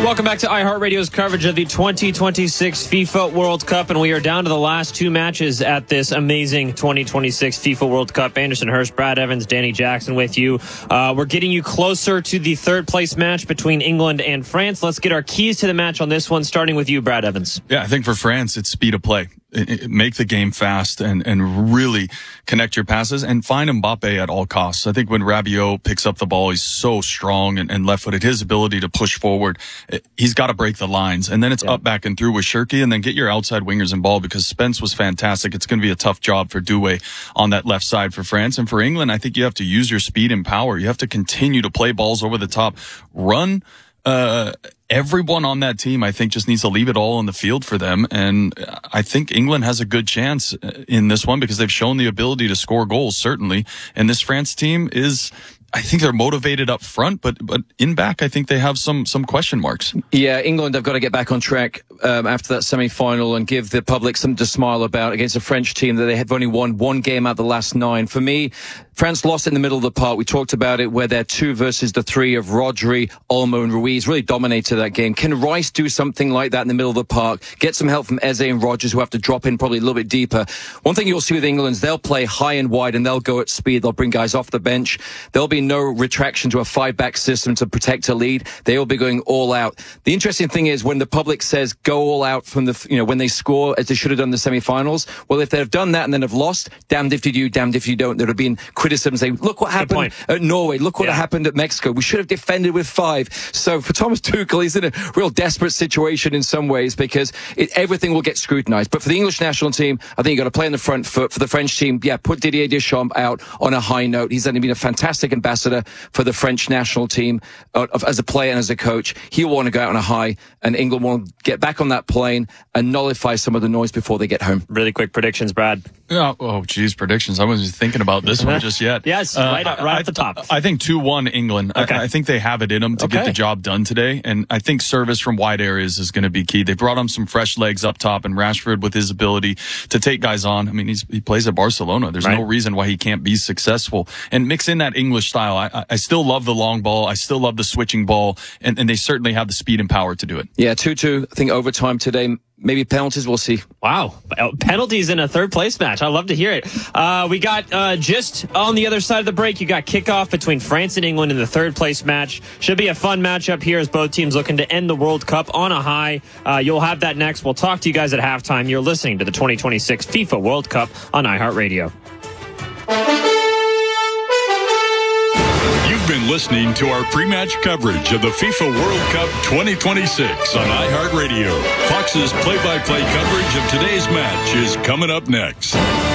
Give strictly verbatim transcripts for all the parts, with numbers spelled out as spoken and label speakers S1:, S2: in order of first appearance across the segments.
S1: Welcome back to iHeartRadio's coverage of the twenty twenty-six FIFA World Cup, and we are down to the last two matches at this amazing twenty twenty-six FIFA World Cup. Anderson Hurst, Brad Evans, Danny Jackson with you. Uh, we're getting you closer to the third place match between England and France. Let's get our keys to the match on this one, starting with you, Brad Evans.
S2: Yeah, I think for France, it's speed of play. It, it, make the game fast and, and really connect your passes and find Mbappe at all costs. I think when Rabiot picks up the ball, he's so strong and, and left-footed. His ability to push forward, it, he's got to break the lines. And then it's yeah. up, back, and through with Shirky, and then get your outside wingers involved because Spence was fantastic. It's going to be a tough job for Doué on that left side for France. And for England, I think you have to use your speed and power. You have to continue to play balls over the top, run, uh, everyone on that team, I think, just needs to leave it all on the field for them. And I think England has a good chance in this one because they've shown the ability to score goals, certainly. And this France team is, I think they're motivated up front, but but in back, I think they have some some question marks.
S3: Yeah, England have got to get back on track um, after that semi-final and give the public something to smile about against a French team that they have only won one game out of the last nine. For me, France lost in the middle of the park. We talked about it, where their two versus the three of Rodri, Olmo, and Ruiz really dominated that game. Can Rice do something like that in the middle of the park? Get some help from Eze and Rodgers, who have to drop in probably a little bit deeper. One thing you'll see with England is they'll play high and wide and they'll go at speed. They'll bring guys off the bench. There'll be no retraction to a five-back system to protect a lead. They will be going all out. The interesting thing is when the public says go all out from the, you know, when they score as they should have done in the semi-finals. Well, if they've done that and then have lost, damned if you do, damned if you don't. There have been criticisms saying, look what happened at Norway. Look what yeah. happened at Mexico. We should have defended with five. So for Thomas Tuchel, he's in a real desperate situation in some ways because it, everything will get scrutinized. But for the English national team, I think you've got to play on the front foot. For the French team, yeah, put Didier Deschamps out on a high note. He's only been a fantastic ambassador for the French national team uh, as a player and as a coach. He'll want to go out on a high, and England will get back on that plane and nullify some of the noise before they get home.
S1: Really quick predictions, Brad.
S2: Yeah, oh, geez, predictions. I wasn't thinking about this one just yet.
S1: Yes, uh, right, right
S2: I,
S1: at the top.
S2: I, I think two one England.
S1: Okay.
S2: I, I think they have it in them to
S1: okay.
S2: get the job done today, and I think service from wide areas is going to be key. They brought him some fresh legs up top, and Rashford, with his ability to take guys on, I mean, he's, he plays at Barcelona. There's
S1: right.
S2: no reason why he can't be successful. And mix in that English style. I, I still love the long ball. I still love the switching ball, and, and they certainly have the speed and power to do it.
S3: Yeah, two two. I think overtime today. Maybe penalties, we'll see.
S1: Wow. Penalties in a third place match. I love to hear it. Uh, we got uh, just on the other side of the break, you got kickoff between France and England in the third place match. Should be a fun matchup here as both teams looking to end the World Cup on a high. Uh, you'll have that next. We'll talk to you guys at halftime. You're listening to the twenty twenty-six FIFA World Cup on iHeartRadio.
S4: You've been listening to our pre-match coverage of the FIFA World Cup twenty twenty-six on iHeartRadio. Fox's play-by-play coverage of today's match is coming up next.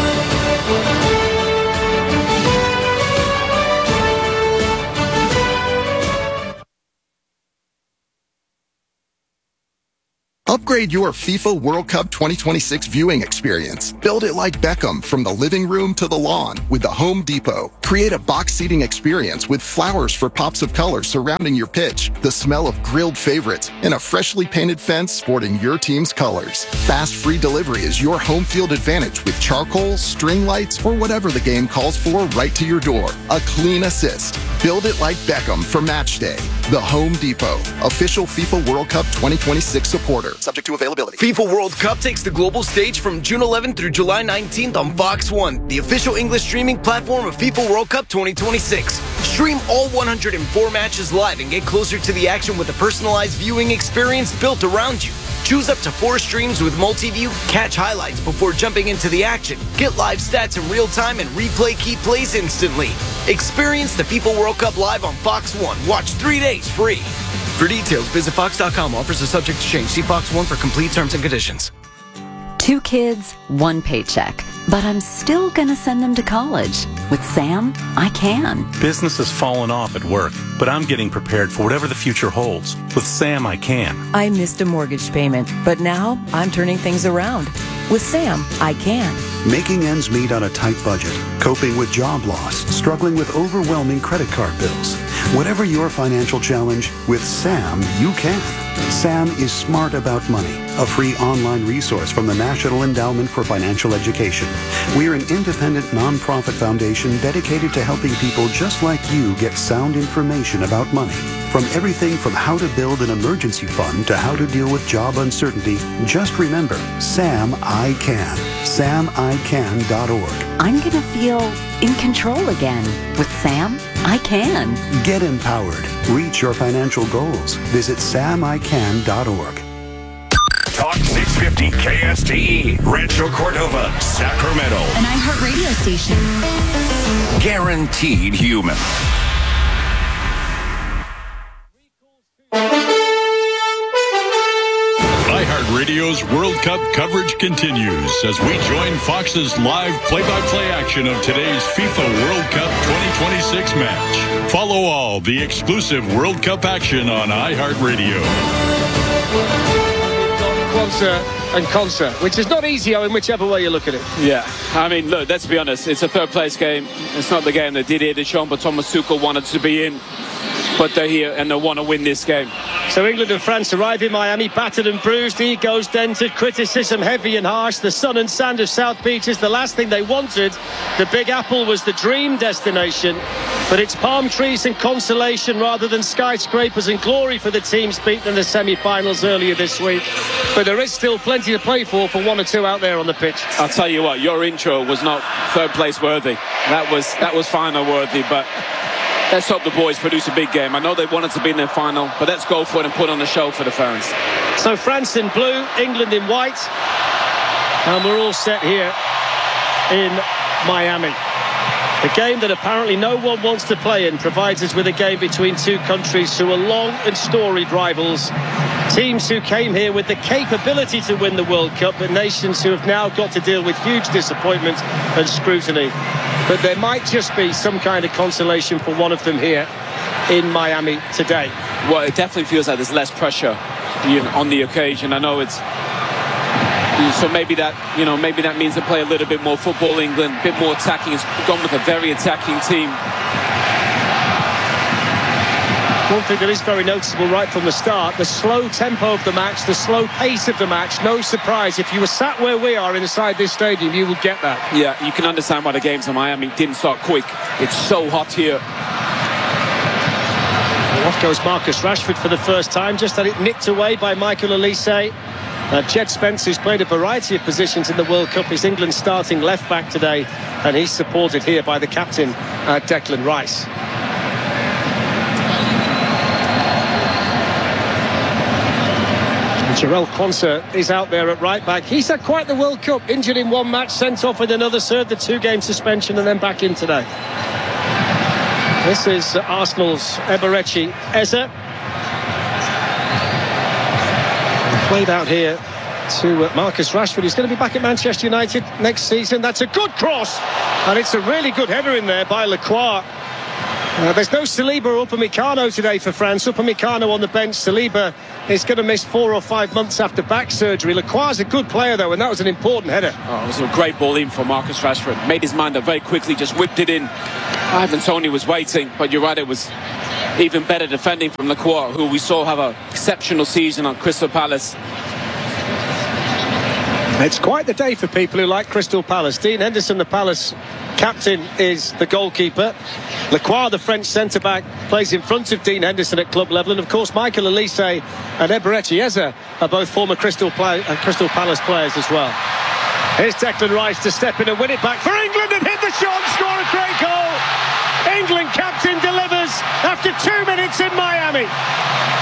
S5: Upgrade your FIFA World Cup twenty twenty-six viewing experience. Build it like Beckham from the living room to the lawn with the Home Depot. Create a box seating experience with flowers for pops of color surrounding your pitch, the smell of grilled favorites, and a freshly painted fence sporting your team's colors. Fast free delivery is your home field advantage with charcoal, string lights, or whatever the game calls for right to your door. A clean assist. Build it like Beckham for match day. The Home Depot, official FIFA World Cup twenty twenty-six supporter. Subject to availability.
S6: FIFA World Cup takes the global stage from June eleventh through July nineteenth on Fox one, the official English streaming platform of FIFA World Cup twenty twenty-six. Stream all one hundred four matches live and get closer to the action with a personalized viewing experience built around you. Choose up to four streams with multi-view, catch highlights before jumping into the action, get live stats in real time, and replay key plays instantly. Experience the FIFA World Cup live on Fox one. Watch three days free. For details, visit fox dot com. Offers are subject to change. See Fox one for complete terms and conditions.
S7: Two kids, one paycheck. But I'm still going to send them to college. With Sam, I can.
S8: Business has fallen off at work, but I'm getting prepared for whatever the future holds. With Sam, I can.
S9: I missed a mortgage payment, but now I'm turning things around. With Sam, I can.
S10: Making ends meet on a tight budget, coping with job loss, struggling with overwhelming credit card bills. Whatever your financial challenge, with Sam, you can. Sam is Smart About Money, a free online resource from the National Endowment for Financial Education. We're an independent nonprofit foundation dedicated to helping people just like you get sound information about money. From everything from how to build an emergency fund to how to deal with job uncertainty, just remember, Sam I Can. Sam I Can dot org.
S7: I'm going to feel in control again. With Sam, I can.
S10: Get empowered. Reach your financial goals. Visit Sam I Can dot org.
S11: Talk six fifty K S T E, Rancho Cordova, Sacramento.
S12: An iHeart radio station.
S11: Guaranteed human.
S4: iHeartRadio's World Cup coverage continues as we join Fox's live play-by-play action of today's FIFA World Cup twenty twenty-six match. Follow all the exclusive World Cup action on iHeartRadio.
S13: Concert and concert, which is not easy, in whichever way you look at it.
S14: Yeah, I mean, look, let's be honest, it's a third place game. It's not the game that Didier Deschamps but Thomas Tuchel wanted to be in, but they're here and they want to win this game.
S13: So England and France arrive in Miami, battered and bruised, egos dented, criticism heavy and harsh. The sun and sand of South Beach is the last thing they wanted. The Big Apple was the dream destination, but it's palm trees and consolation rather than skyscrapers and glory for the teams beaten in the semi-finals earlier this week. But there is still plenty to play for for one or two out there on the pitch.
S14: I'll tell you what, your intro was not third place worthy. That was that was final worthy, but let's hope the boys produce a big game. I know they wanted to be in their final, but let's go for it and put on a show for the fans.
S13: So France in blue, England in white, and we're all set here in Miami. A game that apparently no one wants to play in provides us with a game between two countries who are long and storied rivals. Teams who came here with the capability to win the World Cup, but nations who have now got to deal with huge disappointment and scrutiny. But there might just be some kind of consolation for one of them here in Miami today.
S14: Well, it definitely feels like there's less pressure, you know, on the occasion. I know it's so maybe that you know maybe that means they play a little bit more football. England, a bit more attacking. It's gone with a very attacking team.
S13: One thing that is very noticeable right from the start, the slow tempo of the match, the slow pace of the match. No surprise, if you were sat where we are inside this stadium, you would get that.
S14: Yeah, you can understand why the games in Miami didn't start quick. It's so hot here.
S13: Off goes Marcus Rashford for the first time, just had it nicked away by Michael Olise. Uh, Jed Spence, who's played a variety of positions in the World Cup, is England's starting left back today, and he's supported here by the captain, uh, Declan Rice. Jarell Quansah is out there at right back. He's had quite the World Cup, injured in one match, sent off in another, served the two-game suspension and then back in today. This is uh, Arsenal's Eberechi Eze. Played out here to uh, Marcus Rashford. He's going to be back at Manchester United next season. That's a good cross, and it's a really good header in there by Lacroix. Uh, there's no Saliba or Upamecano today for France. Upamecano on the bench. Saliba is going to miss four or five months after back surgery. Lacroix is a good player, though, and that was an important header.
S14: Oh, it was a great ball in for Marcus Rashford. Made his mind up very quickly, just whipped it in. Ivan Toney was waiting, but you're right, it was even better defending from Lacroix, who we saw have an exceptional season on Crystal Palace.
S13: It's quite the day for people who like Crystal Palace. Dean Henderson, the Palace captain, is the goalkeeper. Lacroix, the French centre-back, plays in front of Dean Henderson at club level. And, of course, Michael Olise and Eberechi Eze are both former Crystal, play, uh, Crystal Palace players as well. Here's Declan Rice to step in and win it back for England and hit the shot and score a great goal. England captain delivers after two minutes in Miami.